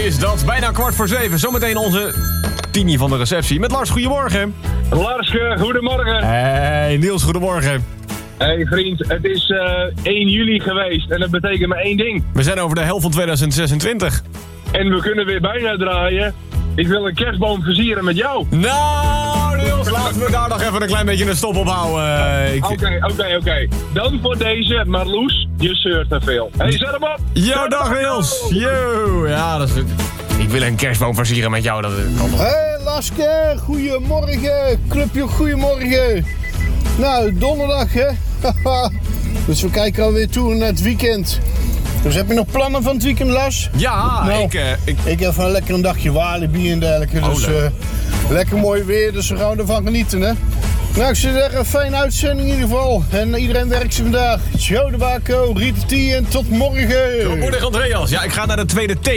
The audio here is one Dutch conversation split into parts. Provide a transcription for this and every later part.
Is dat bijna 6:15. Zometeen onze Tini van de receptie met Lars. Goedemorgen. Lars, goedemorgen. Hey Niels, goedemorgen. Hey vriend, het is 1 juli geweest en dat betekent maar één ding. We zijn over de helft van 2026. En we kunnen weer bijna draaien. Ik wil een kerstboom versieren met jou. Nou Niels, laten we daar nog even een klein beetje een stop op houden. Oké. Dan voor deze, Marloes, je zeurt te veel. Hey, zet hem op! Yo, dag Niels. Yo, ja, dat is het. Ik wil een kerstboom versieren met jou. Hey Laske, goedemorgen. Clubje, goedemorgen. Nou, donderdag hè. Dus we kijken alweer toe naar het weekend. Dus heb je nog plannen van het weekend, Lars? Ja, nou, ik heb van lekker een dagje Walibi en dergelijke. Dus lekker mooi weer, dus we gaan ervan genieten hè. Nou, ik zou zeggen, fijne uitzending in ieder geval. En iedereen werkt ze vandaag. Joe de Baco, Rita T en tot morgen. Goedemorgen Andreas. Ja, ik ga naar de tweede T.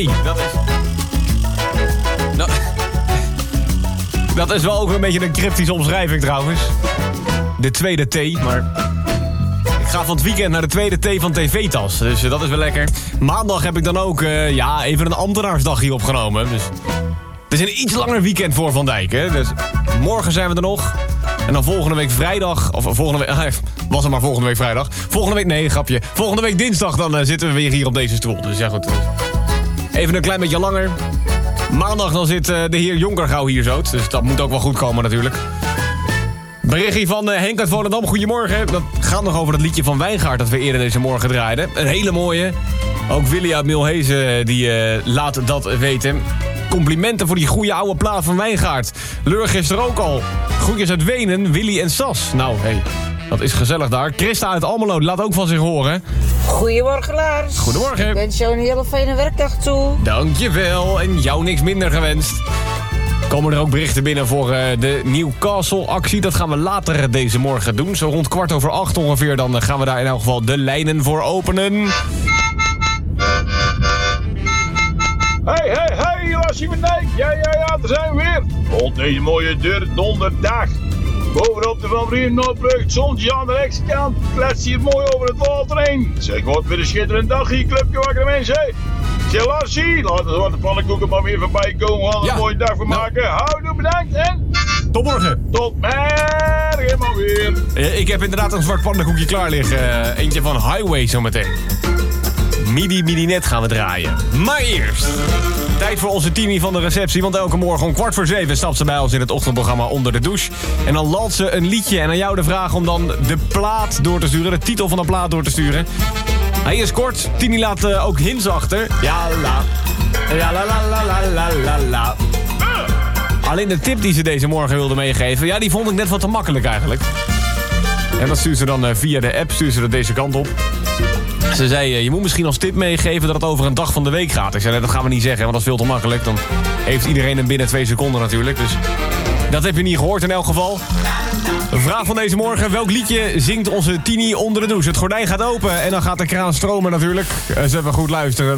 Dat is wel ook een beetje een cryptische omschrijving trouwens. De tweede T, maar... Ik ga van het weekend naar de tweede T van TV-tas. Dus dat is wel lekker. Maandag heb ik dan ook even een ambtenaarsdagje opgenomen. Dus het is een iets langer weekend voor Van Dijk. Hè? Dus morgen zijn we er nog. En dan volgende week vrijdag... Of volgende week... was het maar volgende week vrijdag. Volgende week... Nee, grapje. Volgende week dinsdag dan zitten we weer hier op deze stoel. Dus ja goed. Even een klein beetje langer. Maandag dan zit de heer Jonkergouw hier zo. Dus dat moet ook wel goed komen natuurlijk. Berichtje van Henk uit Volendam. Goedemorgen. Dat gaat nog over dat liedje van Wijngaard dat we eerder deze morgen draaiden. Een hele mooie. Ook Willy uit Milhezen die laat dat weten. Complimenten voor die goede oude plaat van Wijngaard. Leur gisteren ook al. Groetjes uit Wenen, Willy en Sas. Nou, hey, dat is gezellig daar. Christa uit Almelo laat ook van zich horen. Goedemorgen Lars. Goedemorgen. Ik wens jou een hele fijne werkdag toe. Dankjewel. En jou niks minder gewenst. Komen er ook berichten binnen voor de Newcastle-actie. Dat gaan we later deze morgen doen. Zo rond 7:15 ongeveer. Dan gaan we daar in elk geval de lijnen voor openen. Hey, Lassie van Dijk. Ja, daar zijn we weer. Op deze mooie donderdag. Bovenop de Van Vrienden-Noordbrug, het zonnetje aan de rechterkant. Kletst hier mooi over het water heen. Zeg, wordt weer een schitterend dag hier, clubje wakkere mensen. Zeg, Lassie, laten we de pannenkoeken maar weer voorbij komen. We gaan er een mooie dag van maken. Houdoe, bedankt en... Tot morgen. Tot morgen maar weer. Ik heb inderdaad een zwart pannenkoekje klaar liggen. Eentje van Highway zometeen. Midi net gaan we draaien. Maar eerst... Tijd voor onze Tini van de receptie, want elke morgen om 6:15 stapt ze bij ons in het ochtendprogramma Onder de Douche. En dan laat ze een liedje en aan jou de vraag om dan de plaat door te sturen, de titel van de plaat door te sturen. Hij is kort, Tini laat ook hints achter. Ja la. Alleen de tip die ze deze morgen wilde meegeven, ja die vond ik net wat te makkelijk eigenlijk. En dat stuurt ze dan via de app, stuurt ze dat deze kant op. Ze zei, je moet misschien als tip meegeven dat het over een dag van de week gaat. Ik zei, dat gaan we niet zeggen, want dat is veel te makkelijk. Dan heeft iedereen hem binnen 2 seconden natuurlijk. Dus dat heb je niet gehoord in elk geval. De vraag van deze morgen, welk liedje zingt onze Tini onder de douche? Het gordijn gaat open en dan gaat de kraan stromen natuurlijk. Eens even goed luisteren.